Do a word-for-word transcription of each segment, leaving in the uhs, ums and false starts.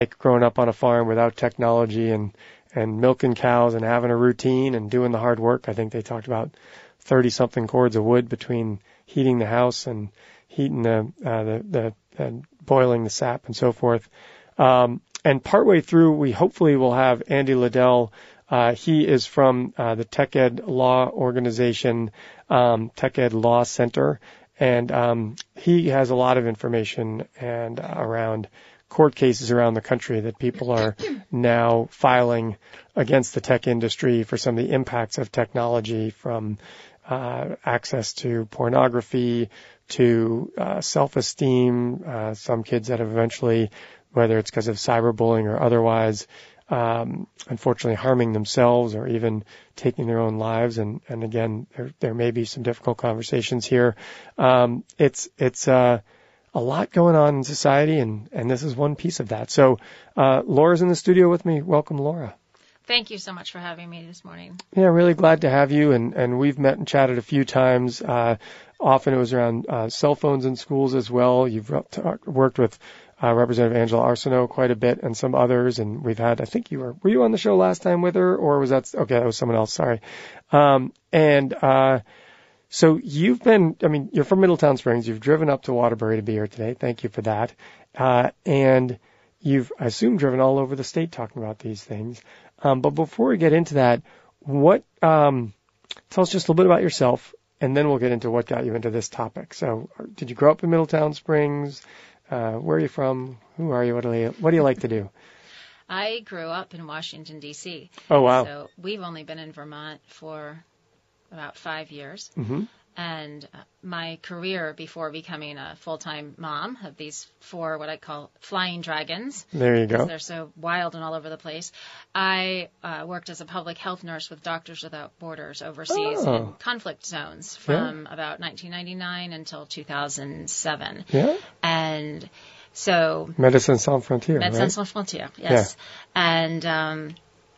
like growing up on a farm without technology and, and milking cows and having a routine and doing the hard work. I think they talked about thirty-something cords of wood between heating the house and heating the, uh, the, the, and boiling the sap and so forth. Um, and partway through, we hopefully will have Andy Liddell. Uh, he is from uh, the TechEd Law Organization, um, TechEd Law Center, and um, he has a lot of information and uh, around court cases around the country that people are now filing against the tech industry for some of the impacts of technology, from uh, access to pornography to uh, self-esteem. Uh, some kids that have eventually, whether it's because of cyberbullying or otherwise, um, unfortunately harming themselves or even taking their own lives. And, and again, there, there may be some difficult conversations here. Um, it's, it's, uh, a lot going on in society, and, and this is one piece of that. So, uh, Laura's in the studio with me. Welcome, Laura. Thank you so much for having me this morning. Yeah, really glad to have you. And, and we've met and chatted a few times. Uh, often it was around, uh, cell phones in schools as well. You've worked with Uh, Representative Angela Arsenault quite a bit, and some others, and we've had, I think you were, were you on the show last time with her, or was that, okay, that was someone else, sorry. Um, and, uh, so you've been, I mean, you're from Middletown Springs, you've driven up to Waterbury to be here today, thank you for that, uh, and you've, I assume, driven all over the state talking about these things. Um, but before we get into that, what, um, tell us just a little bit about yourself, and then we'll get into what got you into this topic. So, did you grow up in Middletown Springs? Uh, where are you from? Who are you? What do you, what do you like to do? I grew up in Washington, D C Oh, wow. So we've only been in Vermont for about five years. Mm-hmm. And uh, my career before becoming a full-time mom of these four, what I call flying dragons. There you go. They're so wild and all over the place. I uh, worked as a public health nurse with Doctors Without Borders overseas Oh. in conflict zones from yeah. about nineteen ninety-nine until two thousand seven. Yeah. And so... Médecins Sans Frontières, Médecins right? Sans Frontières, yes. Yeah. And um,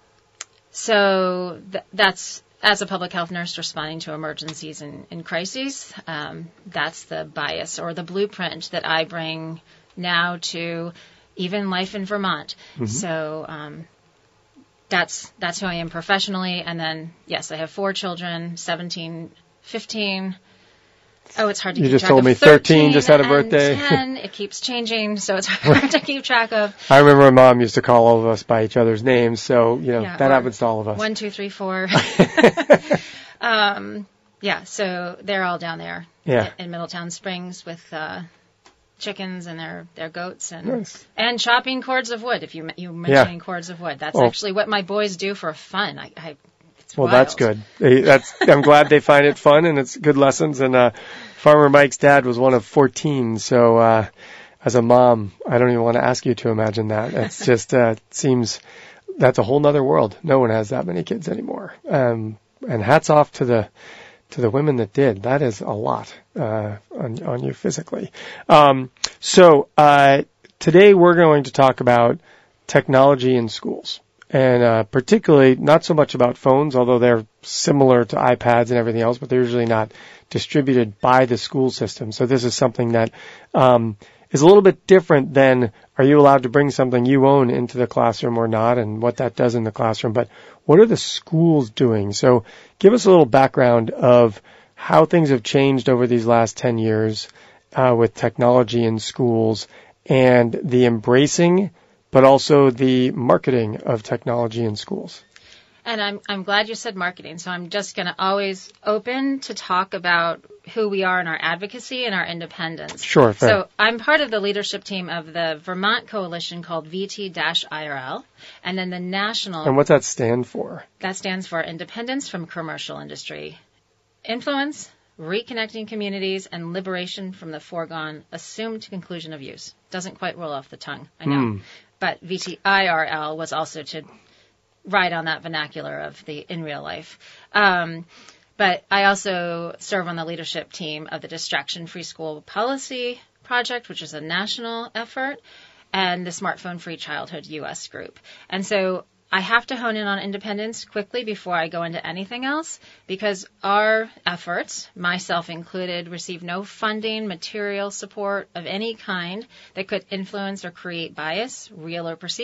so th- that's... As a public health nurse responding to emergencies and, and crises, um, that's the bias or the blueprint that I bring now to even life in Vermont. Mm-hmm. So um, that's that's who I am professionally. And then, yes, I have four children, seventeen, fifteen. Oh, it's hard to you keep just track told of. me thirteen just had a birthday. ten, it keeps changing, so it's hard to keep track of. I remember my mom used to call all of us by each other's names, so, you know, yeah, that happens to all of us. One, two, three, four. um, yeah, so they're all down there yeah. in Middletown Springs with uh, chickens and their, their goats and nice. and chopping cords of wood, if you, you mentioning yeah. cords of wood. That's oh. actually what my boys do for fun. I, I Well, wild. That's good. That's, I'm glad they find it fun, and it's good lessons. And uh, Farmer Mike's dad was one of fourteen, so uh, as a mom, I don't even want to ask you to imagine that. It's just uh, seems that's a whole nother world. No one has that many kids anymore. Um, and hats off to the to the women that did. That is a lot uh, on, on you physically. Um, so uh, today we're going to talk about technology in schools. And uh, particularly not so much about phones, although they're similar to iPads and everything else, but they're usually not distributed by the school system. So this is something that um, is a little bit different than are you allowed to bring something you own into the classroom or not, and what that does in the classroom. But what are the schools doing? So give us a little background of how things have changed over these last ten years uh, with technology in schools and the embracing but also the marketing of technology in schools. And I'm I'm glad you said marketing. So I'm just going to always open to talk about who we are in our advocacy and our independence. Sure. Fair. So I'm part of the leadership team of the Vermont coalition called V T I R L, and then the national. And what's that stand for? That stands for Independence from Commercial Industry, Influence, Reconnecting Communities, and Liberation from the Foregone Assumed Conclusion of Use. Doesn't quite roll off the tongue, I know. Mm. But V T I R L was also to ride on that vernacular of the in real life. Um, but I also serve on the leadership team of the Distraction Free School Policy Project, which is a national effort, and the Smartphone Free Childhood U S group. And so I have to hone in on independence quickly before I go into anything else, because our efforts, myself included, receive no funding, material support of any kind that could influence or create bias, real or perceived.